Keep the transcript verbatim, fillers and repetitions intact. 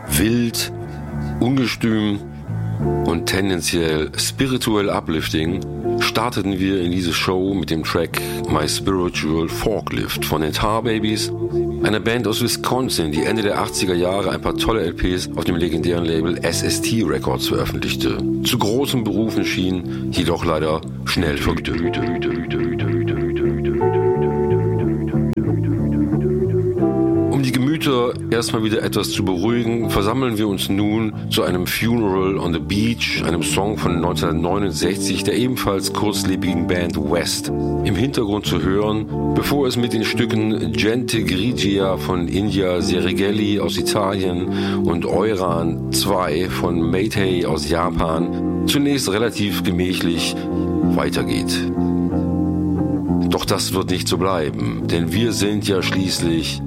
Wild, ungestüm und tendenziell spirituell uplifting starteten wir in diese Show mit dem Track My Spiritual Forklift von den Tar Babies, einer Band aus Wisconsin, die Ende der achtziger Jahre ein paar tolle L Ps auf dem legendären Label S S T Records veröffentlichte. Zu großen Berufen schien, jedoch leider schnell vergütet. Um die Gemüter erstmal wieder etwas zu beruhigen, versammeln wir uns nun zu einem Funeral on the Beach, einem Song von neunzehnhundertneunundsechzig der ebenfalls kurzlebigen Band West, im Hintergrund zu hören, bevor es mit den Stücken Gente Grigia von India Serighelli aus Italien und Euran zwei von Meitei aus Japan zunächst relativ gemächlich weitergeht. Doch das wird nicht so bleiben, denn wir sind ja schließlich